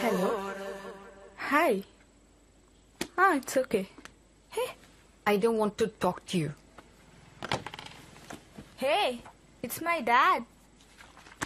Hello. Hi. It's okay. Hey, I don't want to talk to you. hey, it's my dad.